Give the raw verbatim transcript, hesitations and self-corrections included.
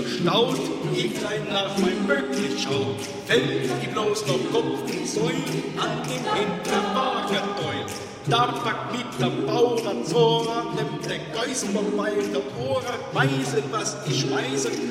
erstaunt, ich klein nach mein Böckli schau, fällt ich bloß noch Kopf in Säul, an dem Hinterwagen teut. Da packt mit der Bauer Zora, nimmt der Geist vorbei, der Ohren, weiset, was ich weisen